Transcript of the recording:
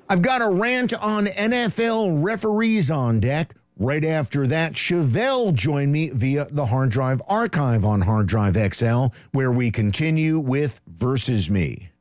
I've got a rant on NFL referees on deck. Right after that, Chevelle joined me via the Hard Drive Archive on Hard Drive XL, where we continue with Versus Me.